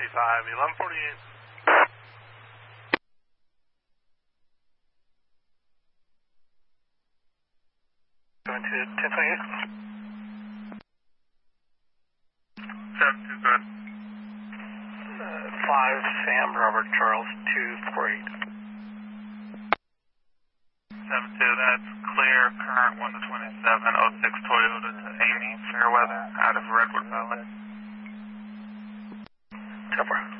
1148. 1028. 72, good. 5 Sam, Robert Charles, 248. 72, that's clear, current 1 to 27, 06 Toyota to Amy Fairweather out of Redwood Valley. 10-4.